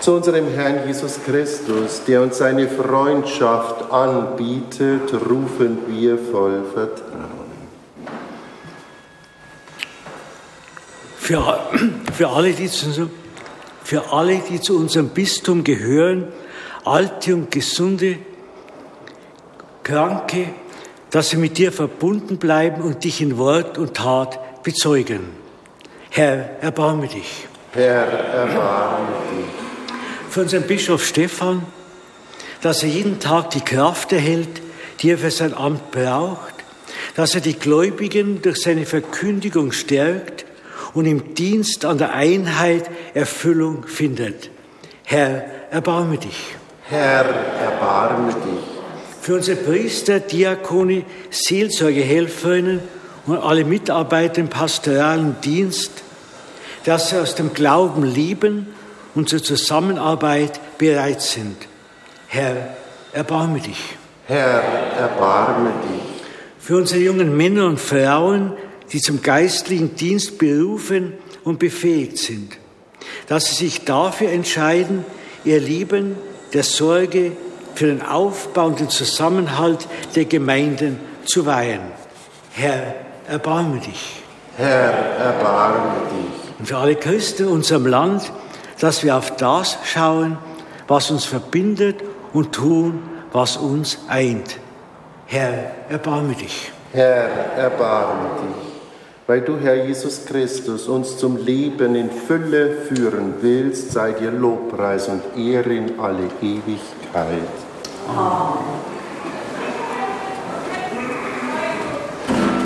zu unserem Herrn Jesus Christus, der uns seine Freundschaft anbietet, rufen wir voll Vertrauen. Für alle, die zu unserem Bistum gehören, alte und gesunde, Kranke, dass sie mit dir verbunden bleiben und dich in Wort und Tat bezeugen. Herr, erbarme dich. Herr, erbarme dich. Für unseren Bischof Stephan, dass er jeden Tag die Kraft erhält, die er für sein Amt braucht, dass er die Gläubigen durch seine Verkündigung stärkt und im Dienst an der Einheit Erfüllung findet. Herr, erbarme dich. Herr, erbarme dich. Für unsere Priester, Diakone, Seelsorgehelferinnen und alle Mitarbeiter im pastoralen Dienst, dass sie aus dem Glauben lieben und zur Zusammenarbeit bereit sind. Herr, erbarme dich. Herr, erbarme dich. Für unsere jungen Männer und Frauen, die zum geistlichen Dienst berufen und befähigt sind, dass sie sich dafür entscheiden, ihr Leben der Sorge für den Aufbau und den Zusammenhalt der Gemeinden zu weihen. Herr, erbarme dich. Herr, erbarme dich. Und für alle Christen in unserem Land, dass wir auf das schauen, was uns verbindet und tun, was uns eint. Herr, erbarme dich. Herr, erbarme dich. Weil du, Herr Jesus Christus, uns zum Leben in Fülle führen willst, sei dir Lobpreis und Ehre in alle Ewigkeit. Amen.